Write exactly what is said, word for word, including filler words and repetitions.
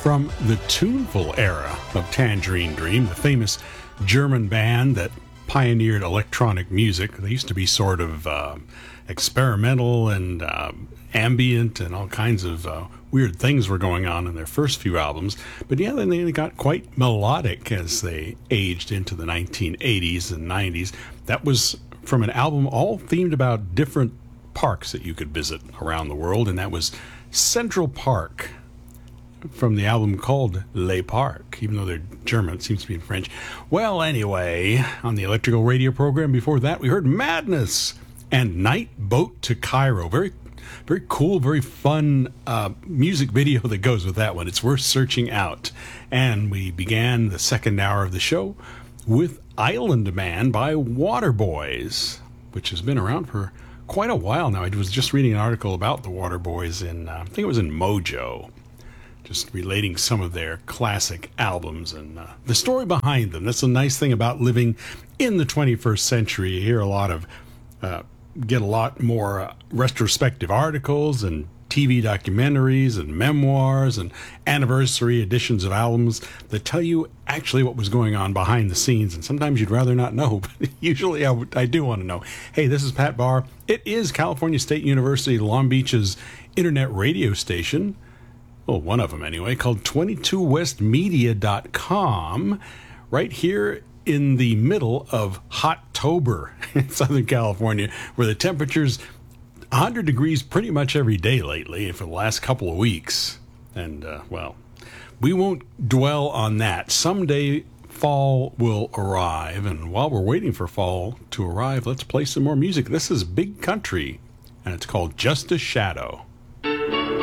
From the tuneful era of Tangerine Dream, the famous German band that pioneered electronic music. They used to be sort of uh, experimental and uh, ambient, and all kinds of uh, weird things were going on in their first few albums. But yeah, then they got quite melodic as they aged into the nineteen eighties and nineties. That was from an album all themed about different parks that you could visit around the world, and that was Central Park, from the album called Les Parcs, even though they're German, it seems to be in French. Well, anyway, on the Electrical Radio program before that, we heard Madness and Night Boat to Cairo. Very, very cool, very fun uh, music video that goes with that one. It's worth searching out. And we began the second hour of the show with Island Man by Waterboys, which has been around for quite a while now. I was just reading an article about the Waterboys in, uh, I think it was in Mojo, just relating some of their classic albums and uh, the story behind them. That's the nice thing about living in the twenty-first century. You hear a lot of, uh, get a lot more uh, retrospective articles and T V documentaries and memoirs and anniversary editions of albums that tell you actually what was going on behind the scenes. And sometimes you'd rather not know, but usually I, w- I do want to know. Hey, this is Pat Barr. It is California State University Long Beach's internet radio station. Well, one of them anyway, called twenty-two west media dot com, right here in the middle of Hot-tober in Southern California, where the temperature's one hundred degrees pretty much every day lately for the last couple of weeks. And, uh, well, we won't dwell on that. Someday fall will arrive, and while we're waiting for fall to arrive, let's play some more music. This is Big Country, and it's called Just a Shadow.